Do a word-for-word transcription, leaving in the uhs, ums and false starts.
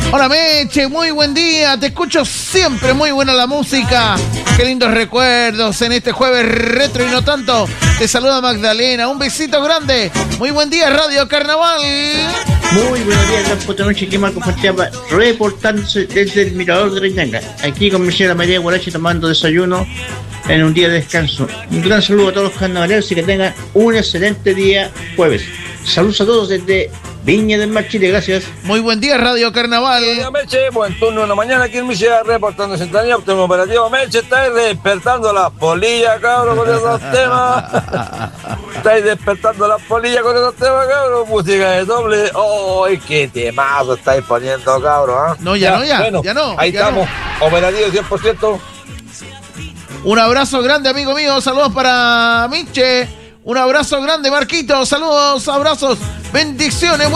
Hola Meche, muy buen día, te escucho siempre, muy buena la música. Qué lindos recuerdos en este jueves retro y no tanto. Te saluda Magdalena, un besito grande. Muy buen día, Radio Carnaval. Muy buenos días, gran puta noche, que Marco Fonteaba reportándose desde el Mirador de Reñanga. Aquí con mi señora María Guarache tomando desayuno en un día de descanso. Un gran saludo a todos los carnavaleros y que tengan un excelente día jueves. Saludos a todos desde Viña del Mar, Chile, gracias. Muy buen día, Radio Carnaval. Buen día, Meche, buen turno en la mañana aquí en mi ciudad, reportando sintonía, óptimo operativo. Meche, estáis despertando las polillas, cabrón, con esos temas. Estáis despertando las polillas con esos temas, cabrón. Música de doble. ¡Ay, qué temazo estáis poniendo, cabrón! ¿eh? No, ya, ya no, ya, bueno, ya no. Ahí ya estamos, no. operativo cien por ciento. Un abrazo grande, amigo mío. Saludos para Miche. Un abrazo grande, Marquito. Saludos, abrazos, bendiciones.